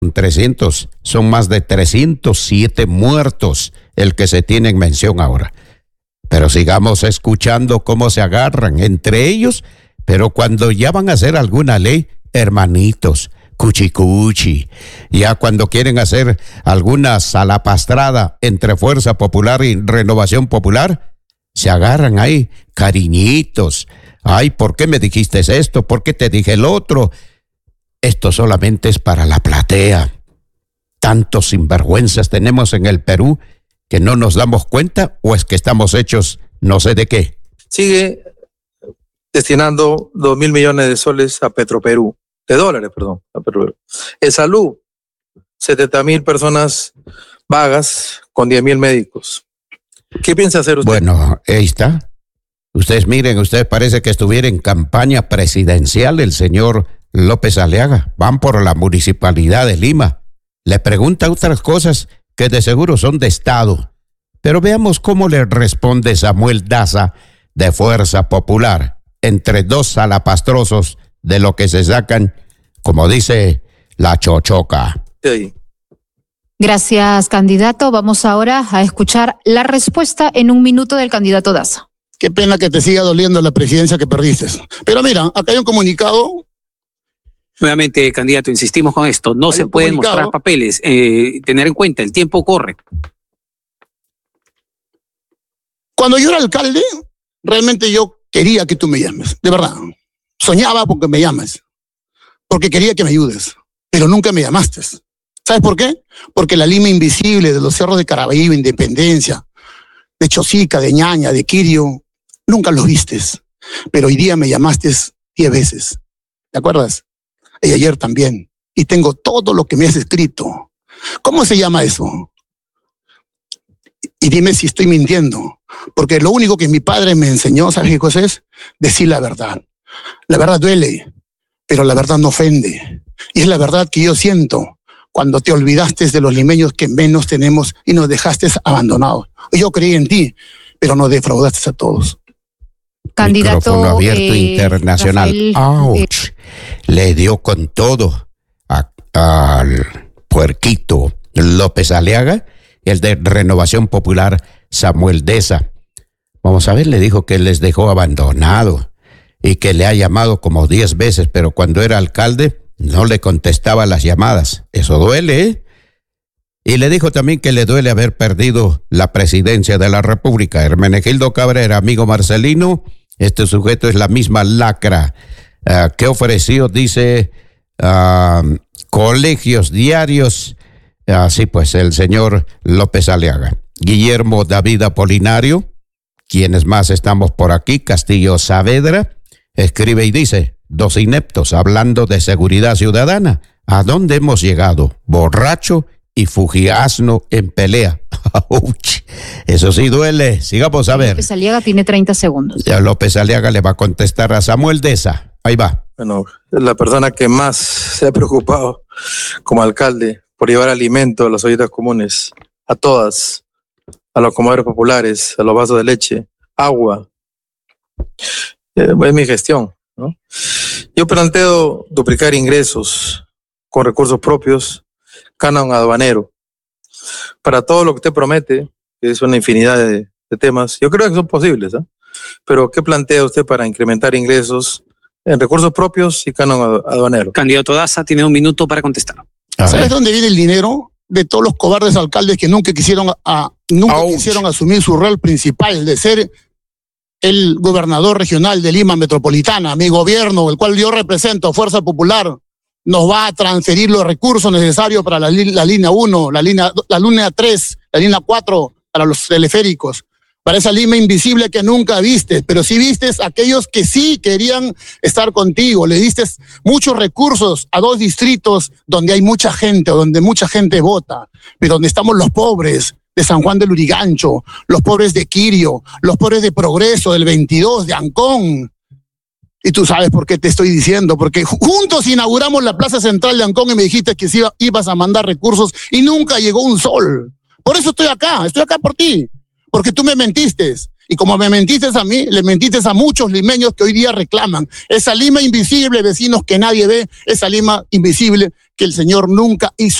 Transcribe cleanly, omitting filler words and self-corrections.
300, son más de 307 muertos el que se tiene en mención ahora. Pero sigamos escuchando cómo se agarran entre ellos, pero cuando ya van a hacer alguna ley, hermanitos, cuchicuchi, ya cuando quieren hacer alguna salapastrada entre Fuerza Popular y Renovación Popular, se agarran ahí, cariñitos. Ay, ¿por qué me dijiste esto? ¿Por qué te dije el otro? Esto solamente es para la platea. Tantos sinvergüenzas tenemos en el Perú que no nos damos cuenta, o es que estamos hechos no sé de qué. Sigue destinando 2.000 millones de soles a Petroperú, de dólares, perdón, a Petroperú. En salud, 70.000 personas vagas con 10.000 médicos. ¿Qué piensa hacer usted? Bueno, ahí está. Ustedes miren, ustedes parece que estuviera en campaña presidencial el señor López Aliaga. Van por la municipalidad de Lima. Le pregunta otras cosas que de seguro son de Estado. Pero veamos cómo le responde Samuel Daza de Fuerza Popular, entre dos salapastrosos de lo que se sacan, como dice la chochoca. Sí. Gracias, candidato. Vamos ahora a escuchar la respuesta en un minuto del candidato Daza. Qué pena que te siga doliendo la presidencia que perdiste. Pero mira, acá hay un comunicado. Nuevamente, candidato, insistimos con esto. No se pueden mostrar papeles. Tener en cuenta, el tiempo corre. Cuando yo era alcalde, realmente yo quería que tú me llames. De verdad. Soñaba porque me llames. Porque quería que me ayudes. Pero nunca me llamaste. ¿Sabes por qué? Porque la Lima invisible de los cerros de Caraballo, Independencia, de Chosica, de Ñaña, de Quirio, nunca los vistes. Pero hoy día me llamaste 10 veces. ¿Te acuerdas? Y ayer también. Y tengo todo lo que me has escrito. ¿Cómo se llama eso? Y dime si estoy mintiendo. Porque lo único que mi padre me enseñó, ¿sabes qué cosa es? Decir la verdad. La verdad duele, pero la verdad no ofende. Y es la verdad que yo siento cuando te olvidaste de los limeños que menos tenemos y nos dejaste abandonados. Yo creí en ti, pero nos defraudaste a todos. Candidato Micrófono abierto internacional. ¡Auch! Le dio con todo al puerquito López Aliaga, el de Renovación Popular Samuel Daza. Vamos a ver, le dijo que les dejó abandonado y que le ha llamado como 10 veces, pero cuando era alcalde no le contestaba las llamadas. Eso duele, ¿eh? Y le dijo también que le duele haber perdido la presidencia de la República. Hermenegildo Cabrera, amigo Marcelino, este sujeto es la misma lacra que ofreció, dice, colegios diarios, así pues, el señor López Aliaga. Guillermo David Apolinario, quienes más estamos por aquí, Castillo Saavedra, escribe y dice, dos ineptos hablando de seguridad ciudadana. ¿A dónde hemos llegado? Borracho y fugiasno en pelea. Eso sí duele. Sigamos a ver. López Aliaga tiene 30 segundos. Ya López Aliaga le va a contestar a Samuel Daza. Ahí va. Bueno, es la persona que más se ha preocupado como alcalde por llevar alimento a las ollitas comunes, a todas, a los comedores populares, a los vasos de leche, agua. Es mi gestión, ¿no? Yo planteo duplicar ingresos con recursos propios, canon aduanero. Para todo lo que usted promete, que es una infinidad de temas, yo creo que son posibles, ¿eh? Pero ¿qué plantea usted para incrementar ingresos en recursos propios y canon aduanero? Candidato Daza tiene un minuto para contestar. ¿Sabes dónde viene el dinero? De todos los cobardes alcaldes que nunca quisieron asumir su rol principal de ser el gobernador regional de Lima Metropolitana. Mi gobierno, el cual yo represento, Fuerza Popular, nos va a transferir los recursos necesarios para la línea 1, la línea 3, la línea 4, para los teleféricos, para esa Lima invisible que nunca vistes, pero sí vistes a aquellos que sí querían estar contigo. Le diste muchos recursos a 2 distritos donde hay mucha gente, donde mucha gente vota, pero donde estamos los pobres de San Juan del Lurigancho, los pobres de Quirio, los pobres de Progreso, del 22, de Ancón. Y tú sabes por qué te estoy diciendo, porque juntos inauguramos la Plaza Central de Ancón y me dijiste que ibas a mandar recursos y nunca llegó un sol. Por eso estoy acá por ti, porque tú me mentiste. Y como me mentiste a mí, le mentiste a muchos limeños que hoy día reclaman esa Lima invisible, vecinos, que nadie ve, esa Lima invisible que el señor nunca hizo.